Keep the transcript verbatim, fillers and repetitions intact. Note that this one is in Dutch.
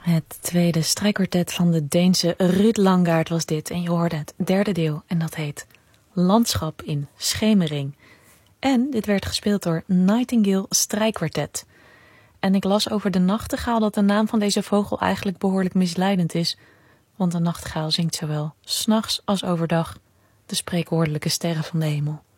Het tweede strijkkwartet van de Deense Ruud Langaard was dit. En je hoorde het derde deel en dat heet Landschap in Schemering. En dit werd gespeeld door Nightingale Strijkkwartet. En ik las over de nachtegaal dat de naam van deze vogel eigenlijk behoorlijk misleidend is. Want een nachtegaal zingt zowel 's nachts als overdag de spreekwoordelijke sterren van de hemel.